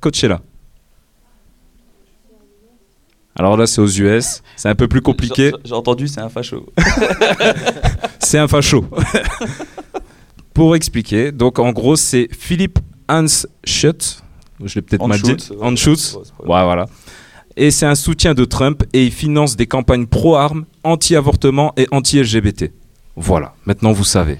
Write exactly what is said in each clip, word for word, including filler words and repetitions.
Coachella? Alors là, c'est aux U S, c'est un peu plus compliqué. J'ai, j'ai entendu, c'est un facho. C'est un facho. Pour expliquer, donc en gros, c'est Philipp Anschutz. Je l'ai peut-être mal dit. Anschutz. Ouais, voilà. Et c'est un soutien de Trump et il finance des campagnes pro-armes, anti-avortement et anti-L G B T. Voilà, maintenant vous savez.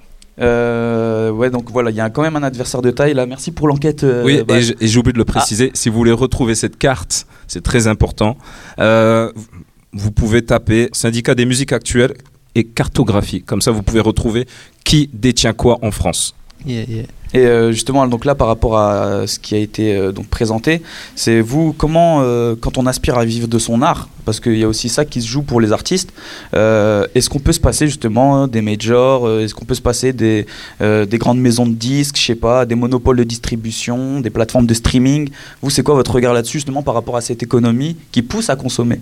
Euh, ouais, donc voilà, il y a quand même un adversaire de taille là. Merci pour l'enquête. Euh, oui, bah... et, et j'ai oublié de le préciser. Ah. Si vous voulez retrouver cette carte, c'est très important. Euh, vous pouvez taper Syndicat des musiques actuelles et cartographie. Comme ça, vous pouvez retrouver qui détient quoi en France. Yeah, yeah. Et euh, justement, donc là, par rapport à ce qui a été euh, donc présenté, c'est vous, comment, euh, quand on aspire à vivre de son art, parce qu'il y a aussi ça qui se joue pour les artistes, euh, est-ce qu'on peut se passer justement des majors, euh, est-ce qu'on peut se passer des, euh, des grandes maisons de disques, je sais pas, des monopoles de distribution, des plateformes de streaming? Vous, c'est quoi votre regard là-dessus, justement, par rapport à cette économie qui pousse à consommer?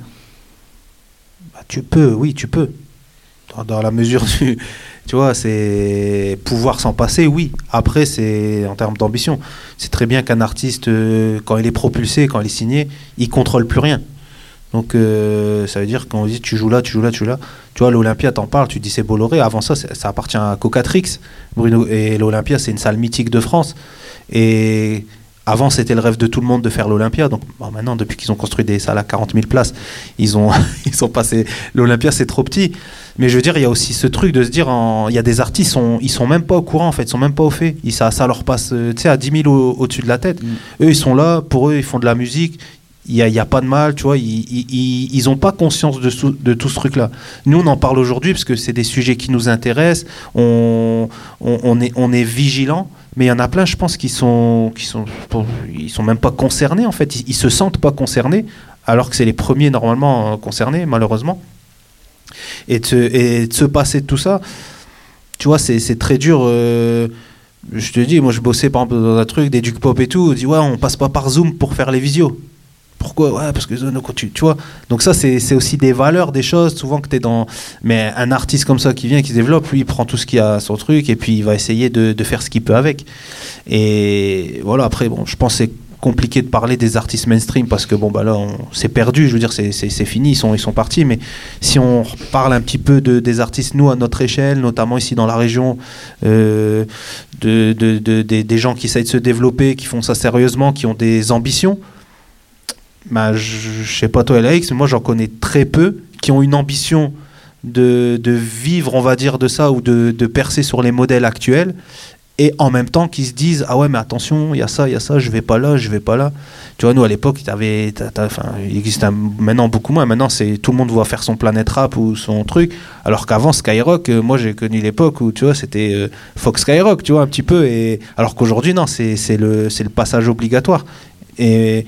Bah, tu peux, oui, tu peux. Dans, dans la mesure du... Tu vois, c'est pouvoir s'en passer, oui. Après, c'est en termes d'ambition. C'est très bien qu'un artiste, euh, quand il est propulsé, quand il est signé, il contrôle plus rien. Donc, euh, ça veut dire qu'on dit tu joues là, tu joues là, tu joues là. Tu vois, l'Olympia, t'en parles, tu dis c'est Bolloré. Avant ça, ça appartient à Cocatrix, Bruno. Et l'Olympia, c'est une salle mythique de France. Et avant, c'était le rêve de tout le monde de faire l'Olympia. Donc, bon, maintenant, depuis qu'ils ont construit des salles à quarante mille places, ils ont, ils ont passé. L'Olympia, c'est trop petit. Mais je veux dire, il y a aussi ce truc de se dire, en... il y a des artistes, ils sont, ils sont même pas au courant, en fait, ils sont même pas au fait. Ils, ça, ça leur passe, tu sais, à dix mille au, au-dessus de la tête. Mm. Eux, ils sont là, pour eux, ils font de la musique. Il n'y a, y a pas de mal, tu vois. Ils, ils, ils ont pas conscience de, sou, de tout ce truc-là. Nous, on en parle aujourd'hui parce que c'est des sujets qui nous intéressent. On, on, on est, on est vigilants. Mais il y en a plein, je pense, qui sont, qui sont, ils sont même pas concernés, en fait. Ils, ils se sentent pas concernés, alors que c'est les premiers, normalement, concernés, malheureusement. Et de, et de se passer de tout ça, tu vois, c'est, c'est très dur. Euh, je te dis, moi, je bossais, par exemple, dans un truc, des Duke Pop et tout. On dit, ouais, on passe pas par Zoom pour faire les visios. Pourquoi? Ouais, parce que tu, tu vois. Donc ça, c'est, c'est aussi des valeurs, des choses, souvent que tu es dans... Mais un artiste comme ça qui vient, qui se développe, lui, il prend tout ce qu'il y a à son truc et puis il va essayer de, de faire ce qu'il peut avec. Et voilà, après, bon, je pense que c'est compliqué de parler des artistes mainstream parce que, bon, bah là, on, c'est perdu, je veux dire, c'est, c'est, c'est fini, ils sont, ils sont partis. Mais si on parle un petit peu de, des artistes, nous, à notre échelle, notamment ici dans la région, euh, de, de, de, de, des gens qui essayent de se développer, qui font ça sérieusement, qui ont des ambitions, bah, je, je sais pas toi, Alex, mais moi j'en connais très peu qui ont une ambition de, de vivre, on va dire, de ça ou de, de percer sur les modèles actuels et en même temps qui se disent ah ouais mais attention, il y a ça, il y a ça, je vais pas là, je vais pas là. Tu vois, nous à l'époque, t'avais, t'as, t'as, il existe un, maintenant beaucoup moins. Maintenant, c'est tout le monde doit faire son Planet Rap ou son truc, alors qu'avant Skyrock, euh, moi j'ai connu l'époque où tu vois c'était euh, Fox Skyrock, tu vois un petit peu, et alors qu'aujourd'hui non, c'est, c'est le, c'est le passage obligatoire. Et,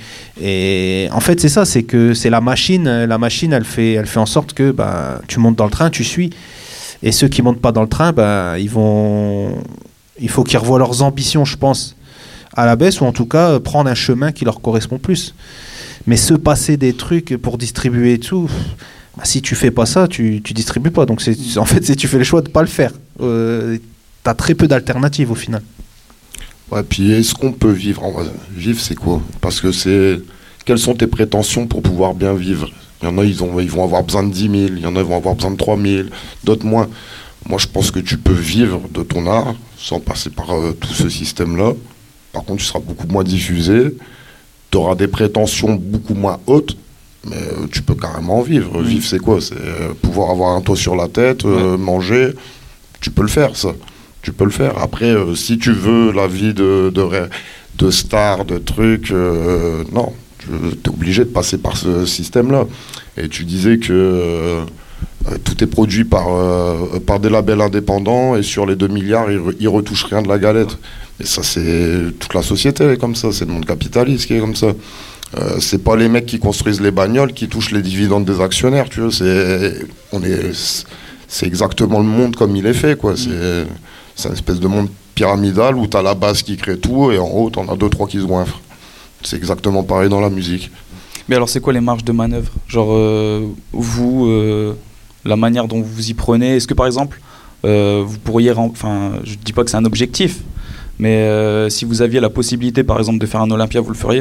et en fait c'est ça, c'est que c'est la machine la machine elle fait, elle fait en sorte que bah, tu montes dans le train, tu suis, et ceux qui montent pas dans le train, bah, ils vont, il faut qu'ils revoient leurs ambitions, je pense, à la baisse, ou en tout cas prendre un chemin qui leur correspond plus. Mais se passer des trucs pour distribuer et tout, bah, si tu fais pas ça, tu, tu distribues pas. Donc c'est, en fait si tu fais le choix de pas le faire, euh, t'as très peu d'alternatives au final. Ouais, puis est-ce qu'on peut vivre? Vivre, c'est quoi? Parce que c'est... Quelles sont tes prétentions pour pouvoir bien vivre? Il y en a, ils, ont, ils vont avoir besoin de dix mille, il y en a, ils vont avoir besoin de trois mille, d'autres moins. Moi, je pense que tu peux vivre de ton art sans passer par euh, tout ce système-là. Par contre, tu seras beaucoup moins diffusé, tu auras des prétentions beaucoup moins hautes, mais euh, tu peux carrément vivre. Mmh. Vivre, c'est quoi? C'est euh, pouvoir avoir un toit sur la tête, euh, ouais. manger. Tu peux le faire, ça. Tu peux le faire. Après, euh, si tu veux la vie de, de, de star, de trucs, euh, non, tu es obligé de passer par ce système-là. Et tu disais que euh, tout est produit par, euh, par des labels indépendants et sur les deux milliards, ils, ils retouchent rien de la galette. Et ça, c'est toute la société est comme ça, c'est le monde capitaliste qui est comme ça. Euh, c'est pas les mecs qui construisent les bagnoles qui touchent les dividendes des actionnaires, tu vois. C'est, on est, c'est exactement le monde comme il est fait, quoi. C'est... C'est une espèce de monde pyramidal où tu as la base qui crée tout et en haut, tu en as deux, trois qui se goinfrent. C'est exactement pareil dans la musique. Mais alors, c'est quoi les marges de manœuvre? Genre, euh, vous, euh, la manière dont vous vous y prenez, est-ce que par exemple, euh, vous pourriez... Enfin, je ne dis pas que c'est un objectif, mais euh, si vous aviez la possibilité, par exemple, de faire un Olympia, vous le feriez?